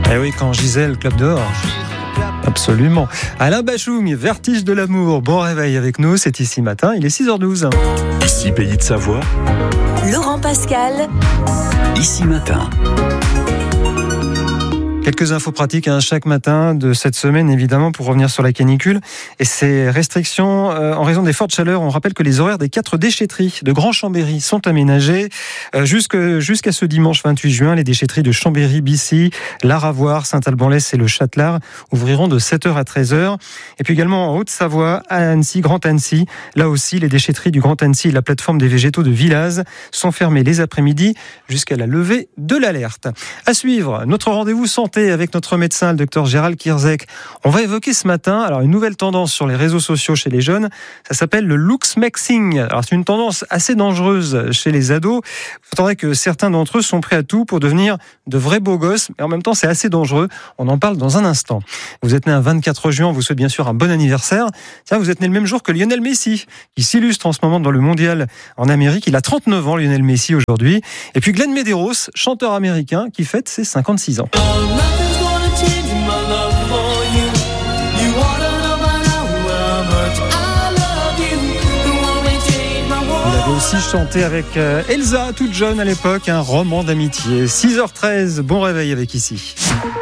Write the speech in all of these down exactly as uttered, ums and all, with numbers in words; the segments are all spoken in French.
Eh oui, quand Gisèle clappe dehors. Absolument. Alain Bachung, Vertige de l'amour. Bon réveil avec nous, c'est Ici Matin, il est six heures douze. Ici Pays de Savoie. Laurent Pascal. Ici Matin. Quelques infos pratiques hein, chaque matin de cette semaine, évidemment, pour revenir sur la canicule et ses restrictions euh, en raison des fortes chaleurs. On rappelle que les horaires des quatre déchetteries de Grand Chambéry sont aménagés euh, jusque, jusqu'à ce dimanche vingt-huit juin. Les déchetteries de Chambéry, Bissy, Laravoir, Saint-Alban-l'Est et le Châtelard ouvriront de sept heures à treize heures. Et puis également en Haute-Savoie, à Annecy, Grand Annecy. Là aussi, les déchetteries du Grand Annecy et la plateforme des végétaux de Villaz sont fermées les après-midi jusqu'à la levée de l'alerte. À suivre, notre rendez-vous santé avec notre médecin, le docteur Gérald Kierzek. On va évoquer ce matin alors une nouvelle tendance sur les réseaux sociaux chez les jeunes. Ça s'appelle le looksmaxing. Alors c'est une tendance assez dangereuse chez les ados. Vous entendrez que certains d'entre eux sont prêts à tout pour devenir de vrais beaux gosses, mais en même temps c'est assez dangereux. On en parle dans un instant. Vous êtes né un vingt-quatre juin, on vous souhaite bien sûr un bon anniversaire. Tiens, vous êtes né le même jour que Lionel Messi, qui s'illustre en ce moment dans le mondial en Amérique. Il a trente-neuf ans, Lionel Messi, aujourd'hui. Et puis Glenn Medeiros, chanteur américain, qui fête ses cinquante-six ans. Il avait aussi chanté avec Elsa, toute jeune à l'époque, un roman d'amitié. six heures treize, bon réveil avec Ici.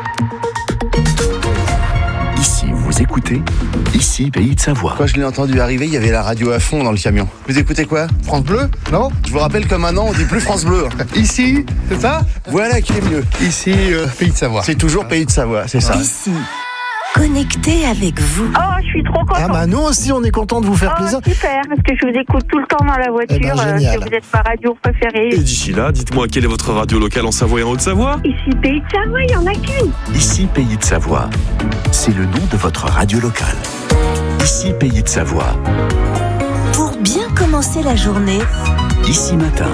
Ici, vous écoutez Ici Pays de Savoie. Quand je l'ai entendu arriver, il y avait la radio à fond dans le camion. Vous écoutez quoi? France Bleu? Non? Je vous rappelle que maintenant, on dit plus France Bleu. Ici, c'est ça? Voilà qui est mieux. Ici, euh, Pays de Savoie. C'est toujours Pays de Savoie, c'est ça. Ici, connecté avec vous. Oh, je suis trop contente. Ah bah nous aussi, on est content de vous faire Oh, plaisir. super, parce que je vous écoute tout le temps dans la voiture. Eh ben, euh, génial. que vous êtes ma radio préférée. Et d'ici là, dites-moi, quelle est votre radio locale en Savoie et en Haute-Savoie? Ici, Pays de Savoie, il n'y en a qu'une. Ici Pays de Savoie. C'est le nom de votre radio locale. Ici Pays de Savoie. Pour bien commencer la journée. Ici Matin.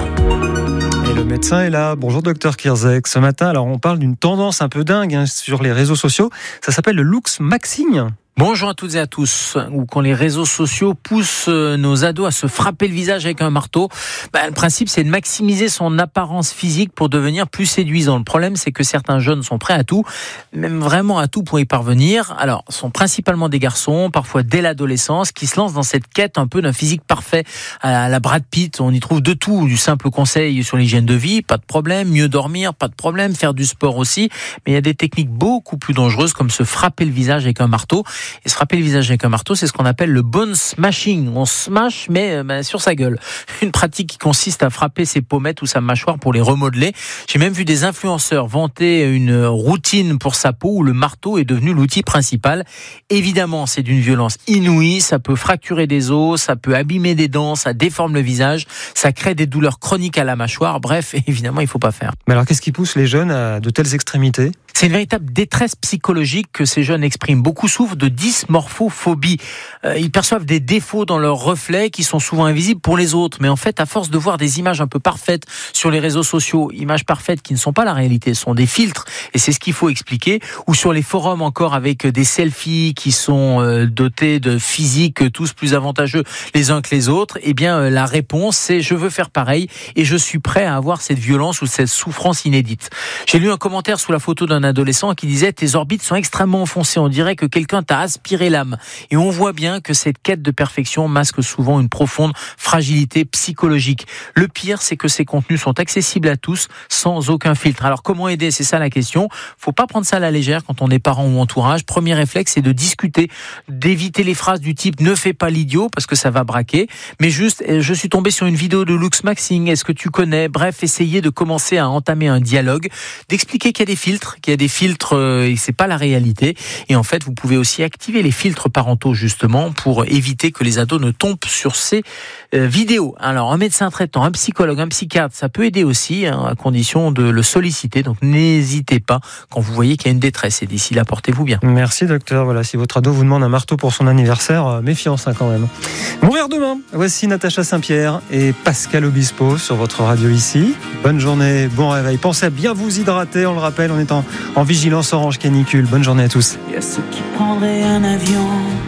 Et le médecin est là. Bonjour docteur Kierzek. Ce matin, alors on parle d'une tendance un peu dingue hein, sur les réseaux sociaux. Ça s'appelle le looksmaxing. Bonjour à toutes et à tous. Ou quand les réseaux sociaux poussent nos ados à se frapper le visage avec un marteau, bah, le principe c'est de maximiser son apparence physique pour devenir plus séduisant. Le problème c'est que certains jeunes sont prêts à tout, même vraiment à tout pour y parvenir. Alors, ce sont principalement des garçons, parfois dès l'adolescence, qui se lancent dans cette quête un peu d'un physique parfait à la Brad Pitt. On y trouve de tout, du simple conseil sur l'hygiène de vie, pas de problème, mieux dormir, pas de problème, faire du sport aussi. Mais il y a des techniques beaucoup plus dangereuses comme se frapper le visage avec un marteau. Et se frapper le visage avec un marteau, c'est ce qu'on appelle le bone smashing. On smash, mais bah, sur sa gueule. Une pratique qui consiste à frapper ses pommettes ou sa mâchoire pour les remodeler. J'ai même vu des influenceurs vanter une routine pour sa peau où le marteau est devenu l'outil principal. Évidemment, c'est d'une violence inouïe. Ça peut fracturer des os, ça peut abîmer des dents, ça déforme le visage, ça crée des douleurs chroniques à la mâchoire. Bref, évidemment, il faut pas faire. Mais alors, qu'est-ce qui pousse les jeunes à de telles extrémités? C'est une véritable détresse psychologique que ces jeunes expriment. Beaucoup souffrent de dysmorphophobie. Euh, ils perçoivent des défauts dans leurs reflets qui sont souvent invisibles pour les autres. Mais en fait, à force de voir des images un peu parfaites sur les réseaux sociaux, images parfaites qui ne sont pas la réalité, ce sont des filtres, et c'est ce qu'il faut expliquer, ou sur les forums encore avec des selfies qui sont euh, dotés de physiques tous plus avantageux les uns que les autres, eh bien euh, la réponse c'est je veux faire pareil et je suis prêt à avoir cette violence ou cette souffrance inédite. J'ai lu un commentaire sous la photo d'un adolescent qui disait « Tes orbites sont extrêmement enfoncées, on dirait que quelqu'un t'a aspiré l'âme ». Et on voit bien que cette quête de perfection masque souvent une profonde fragilité psychologique. Le pire, c'est que ces contenus sont accessibles à tous sans aucun filtre. Alors comment aider? C'est ça la question. Faut pas prendre ça à la légère quand on est parent ou entourage. Premier réflexe, c'est de discuter, d'éviter les phrases du type « Ne fais pas l'idiot » parce que ça va braquer. Mais juste, je suis tombé sur une vidéo de looksmaxing, est-ce que tu connais? Bref, essayez de commencer à entamer un dialogue, d'expliquer qu'il y a des filtres, qu'il y a des filtres euh, et c'est pas la réalité. Et en fait, vous pouvez aussi activer les filtres parentaux justement pour éviter que les ados ne tombent sur ces euh, vidéos. Alors, un médecin traitant, un psychologue, un psychiatre, ça peut aider aussi hein, à condition de le solliciter. Donc, n'hésitez pas quand vous voyez qu'il y a une détresse. Et d'ici là, portez-vous bien. Merci docteur. Voilà, si votre ado vous demande un marteau pour son anniversaire, euh, méfiance hein, quand même. Mourir demain. Voici Natacha Saint-Pierre et Pascal Obispo sur votre radio ici. Bonne journée, bon réveil. Pensez à bien vous hydrater, on le rappelle, on est en, en vigilance orange canicule. Bonne journée à tous. Il y a ceux qui prendraient un avion,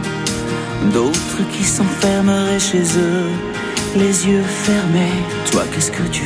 d'autres qui s'enfermeraient chez eux, les yeux fermés. Toi, qu'est-ce que tu ferais ?